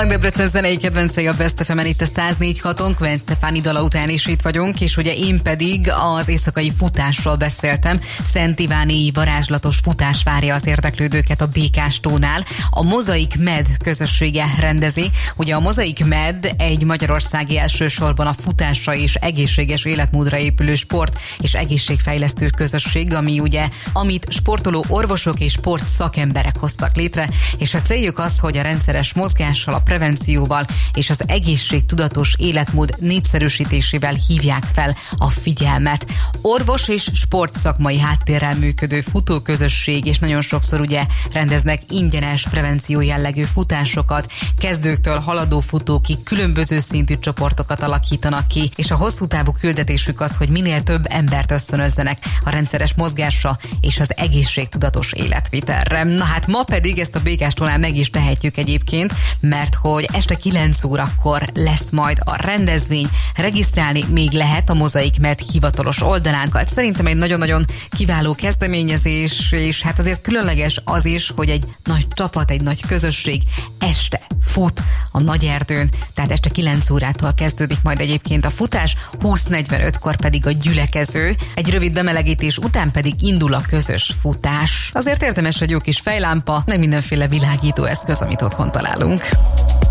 Debrecen zenei kedvencei a Best FM-en itt a 104.6-on, Gwen Stefani dala után is itt vagyunk, és ugye én pedig az éjszakai futásról beszéltem. Szent Iváni varázslatos futás várja az érdeklődőket a Békástónál. A Mozaik Med közössége rendezi. Ugye a Mozaik Med egy magyarországi, elsősorban a futásra és egészséges életmódra épülő sport és egészségfejlesztő közösség, amit sportoló orvosok és sport szakemberek hoztak létre, és a céljuk az, hogy a rendszeres mozgással, a prevencióval és az egészségtudatos életmód népszerűsítésével hívják fel a figyelmet. Orvos és sportszakmai háttérrel működő futóközösség, és nagyon sokszor ugye rendeznek ingyenes prevenció jellegű futásokat, kezdőktől haladó futókig különböző szintű csoportokat alakítanak ki, és a hosszú távú küldetésük az, hogy minél több embert ösztönözzenek a rendszeres mozgásra és az egészségtudatos életvitelre. Na hát ma pedig ezt a Békástónál meg is tehetjük egyébként, mert hogy este 9 órakor lesz majd a rendezvény. Regisztrálni még lehet a Mozaik Med hivatalos oldalánkat. Szerintem egy nagyon-nagyon kiváló kezdeményezés, és hát azért különleges az is, hogy egy nagy csapat, egy nagy közösség este fut a Nagyerdőn, tehát este 9 órától kezdődik majd egyébként a futás, 20:45-kor pedig a gyülekező, egy rövid bemelegítés után pedig indul a közös futás. Azért érdemes egy jó kis fejlámpa, meg mindenféle világító eszköz, amit otthon találunk.